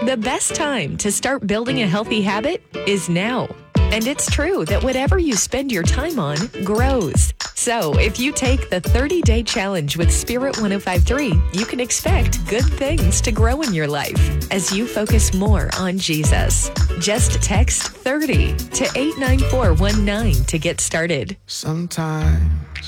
The best time to start building a healthy habit is now. And it's true that whatever you spend your time on grows. So if you take the 30-day challenge with Spirit 105.3, you can expect good things to grow in your life as you focus more on Jesus. Just text 30 to 89419 to get started. Sometimes